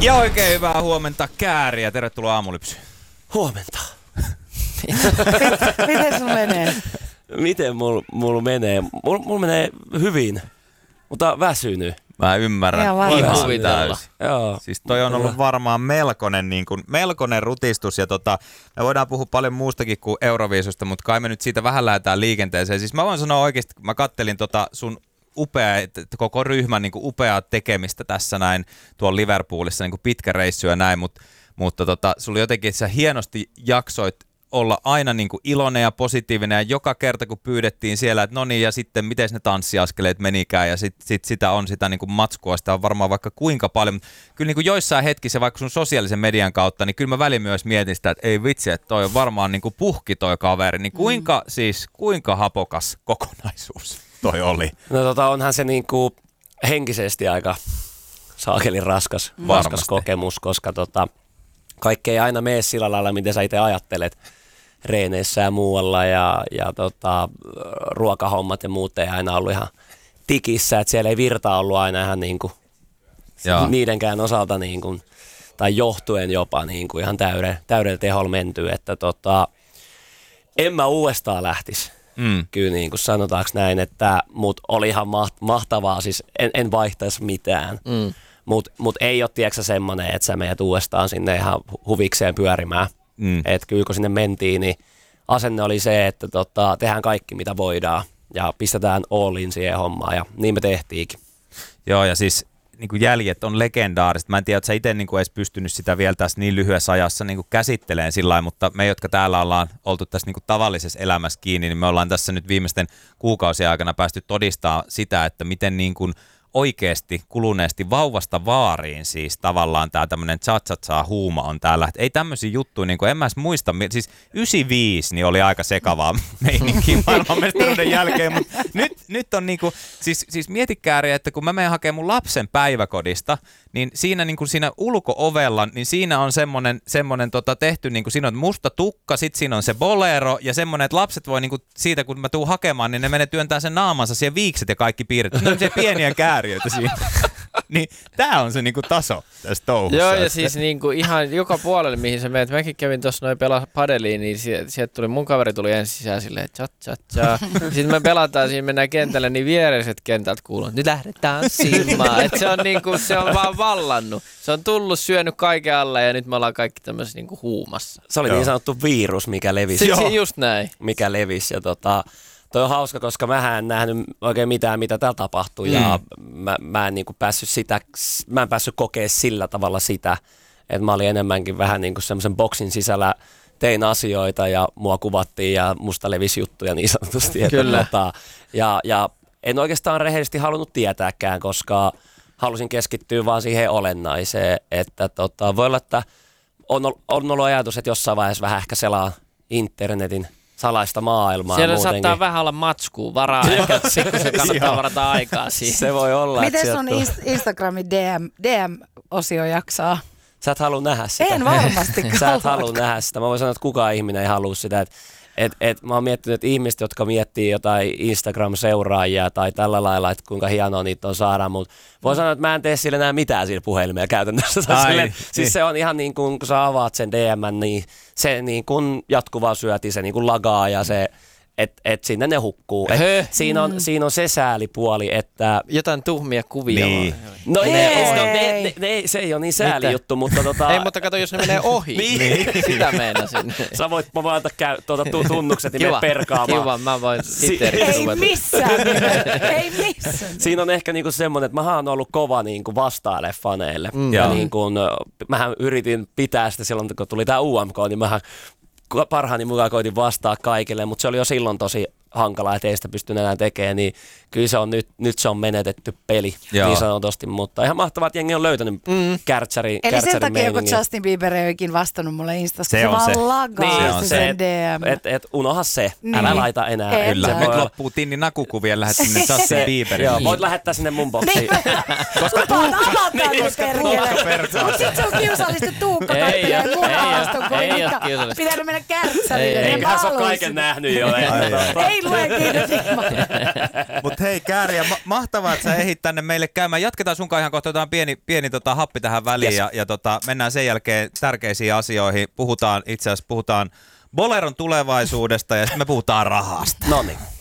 Ja oikein hyvää huomenta, Kääriä. Tervetuloa Aamulypsyyn. Huomenta. Miten sun menee? Miten mulla menee? Mulla menee hyvin, mutta väsynyt. Mä ymmärrän ihan täysin. Joo. Siis toi on ollut varmaan melkoinen rutistus ja me voidaan puhua paljon muustakin kuin Euroviisusta, mutta kai me nyt siitä vähän lähdetään liikenteeseen. Siis mä voin sanoa oikeasti, kun mä kattelin sun koko ryhmän niin kuin upeaa tekemistä tässä näin tuolla Liverpoolissa, niin kuin pitkä reissu ja näin, mutta sulla jotenkin sä hienosti jaksoit olla aina niin kuin iloinen ja positiivinen ja joka kerta kun pyydettiin siellä, että no niin ja sitten miten ne tanssiaskeleet menikään ja sit sitä on sitä niin kuin matskua, sitä on varmaan vaikka kuinka paljon. Kyllä niin kuin joissain hetkissä vaikka sun sosiaalisen median kautta, niin kyllä mä välillä myös mietin sitä, että ei vitsi, että toi on varmaan niin kuin puhki toi kaveri, niin kuinka hapokas kokonaisuus toi oli? No onhan se niinku henkisesti aika saakelin raskas kokemus, koska kaikki ei aina mene sillä lailla, miten sä itse ajattelet reeneissä ja muualla ja ruokahommat ja muut ei aina ollut ihan tikissä, että siellä ei virta ollut aina ihan niinku niidenkään osalta niinku, tai johtuen jopa niinku ihan täydellä teholla menty, että en mä uudestaan lähtisi. Kyllä niin kuin sanotaanko näin, mut oli ihan mahtavaa, siis en vaihtaisi mitään. Mut ei ole tiedätkö semmoinen, että sä menet uudestaan sinne ihan huvikseen pyörimään. Että kyllä kun sinne mentiin, niin asenne oli se, että tehdään kaikki mitä voidaan ja pistetään all in siihen hommaan ja niin me tehtiinkin. Joo ja siis niin kuin jäljet on legendaariset. Mä en tiedä, että sä itse niin kuin edes pystynyt sitä vielä tässä niin lyhyessä ajassa niin kuin käsittelemään sillä lailla, mutta me, jotka täällä ollaan oltu tässä niin kuin tavallisessa elämässä kiinni, niin me ollaan tässä nyt viimeisten kuukausien aikana päästy todistaa sitä, että miten niin kuin oikeasti kuluneesti vauvasta vaariin siis tavallaan tämä tämmöinen cha-cha-cha-huuma on täällä. Ei tämmöisiä juttuja, niin kuin en mä edes muista, siis 95 niin oli aika sekavaa meininkiä maailmanmestaruuden jälkeen, mutta nyt on niinku, siis mieti Kääriä, että kun mä menen hakemaan mun lapsen päiväkodista, niin siinä, niin kuin siinä ulko-ovella, niin siinä on semmoinen tehty, niin kuin siinä on musta tukka, sit siinä on se bolero ja semmoinen, että lapset voi niin kuin siitä, kun mä tuun hakemaan, niin ne menee työntää sen naamansa siihen viikset ja kaikki piirret. Ne on se pieniä kääriöitä siinä. Niin tää on se niinku taso tässä touhussa. Joo, ja siis niinku ihan joka puolelle, mihin sä menet. Mäkin kävin tuossa noin pelaa padeliin, niin sieltä tuli, mun kaveri tuli ensin sisään silleen, cha. Sitten me pelataan, siinä mennään kentälle, niin viereiset kentältä kuuluu, nyt lähdetään tanssimaan. Että se on niinku, se on vaan vallannut. Se on tullut, syönyt kaiken alle ja nyt me ollaan kaikki tämmöisessä niinku huumassa. Se oli niin sanottu virus, mikä levisi. Just näin. Mikä levisi ja toi on hauska, koska mä en nähnyt oikein mitään, mitä täällä tapahtui ja mä en niinku päässyt kokea sillä tavalla sitä, että mä olin enemmänkin vähän niinku semmoisen boksin sisällä, tein asioita ja mua kuvattiin ja musta levisi juttuja niin sanotusti. Kyllä. Ja en oikeastaan rehellisesti halunnut tietääkään, koska halusin keskittyä vaan siihen olennaiseen, että voi olla, että on ollut ajatus, että jossain vaiheessa vähän ehkä selaa internetin salaista maailmaa. Siellä muutenkin. saattaa vähän olla matskua, varaa ehkä, kun se kannattaa varata aikaa siihen. Se voi olla. Miten sun Instagramin DM-osio jaksaa? Sä et halua nähdä sitä. En varmastikaan. Sä et halua nähdä sitä. Mä voin sanoa, että kukaan ihminen ei halua sitä. Mä oon miettinyt, että ihmiset, jotka miettii jotain Instagram-seuraajia tai tällä lailla, että kuinka hienoa niitä on saada, mutta voin sanoa, että mä en tee sille enää mitään sillä puhelimella käytännössä. Siis se on ihan niin kuin, kun sä avaat sen DM:n, niin se niin kuin jatkuvaa syöti, se niin kuin lagaa ja se, että sinne ne hukkuu. Siinä on se säälipuoli, että jotain tuhmia kuvia niin. No se ei ole niin sääli juttu, mutta ei, mutta kato, jos ne menee ohi. Niin. Sitä meinasin. Mä voin antaa tunnukset, niin me perkaamaan. Kiva, mä voin sitten. Ei missään. Siinä on ehkä niinku semmoinen, että mähän on ollut kova niinku vastaile faneille. Ja niinku, mähän yritin pitää sitä silloin, kun tuli tää UMK, niin mähän parhaani mukaan koitin vastaa kaikille, mutta se oli jo silloin tosi hankalaa, että ei sitä pysty enää tekemään, niin kyllä se on nyt se on menetetty peli niin sanotusti, mutta ihan mahtavaa, että jengi on löytänyt kärtsärin eli sen takia, meiningin. kun Justin Bieber ei ikin vastannut mulle Instassa, se vaan lagaa sen DM. Et unoha se, älä laita enää. Kyllä, nyt loppuu Tinni nakukuvien lähet sinne Justin Bieberin. Joo, voit lähettää sinne mun boksiin. Koska Tuukka perkele. Mut sit se on kiusallista Tuukka kattelee mun haastokuvia. Pitänyt mennä kärtsärille. Eiköhän se ole kaiken nähnyt jo. Ei Mäkin luen kiinni. Mutta hei Kääriä, mahtavaa, että sä ehdit tänne meille käymään. Jatketaan sunkaan ihan kohta, otetaan pieni happi tähän väliin ja mennään sen jälkeen tärkeisiin asioihin. Puhutaan Boleron tulevaisuudesta ja sitten me puhutaan rahasta. Noniin.